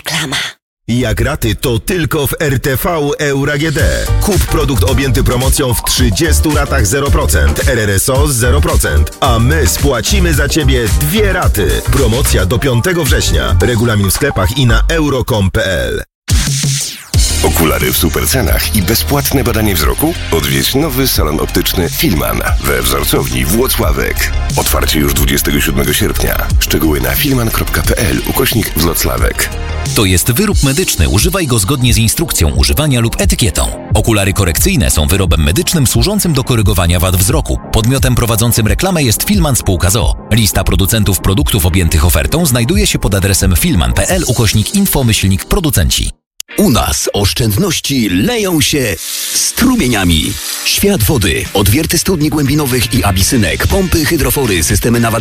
Reklama. Jak raty, to tylko w RTV Euro AGD. Kup produkt objęty promocją w 30 ratach 0%, RRSO 0%, a my spłacimy za Ciebie 2 raty. Promocja do 5 września. Regulamin w sklepach i na euro.com.pl. Okulary w supercenach i bezpłatne badanie wzroku? Odwiedź nowy salon optyczny Filman we wzorcowni Włocławek. Otwarcie już 27 sierpnia. Szczegóły na filman.pl/Włocławek. To jest wyrób medyczny. Używaj go zgodnie z instrukcją używania lub etykietą. Okulary korekcyjne są wyrobem medycznym służącym do korygowania wad wzroku. Podmiotem prowadzącym reklamę jest Filman Spółka z o.o. Lista producentów produktów objętych ofertą znajduje się pod adresem filman.pl/info-producenci. U nas oszczędności leją się strumieniami. Świat wody, odwierty studni głębinowych i abisynek, pompy, hydrofory, systemy nawadniania.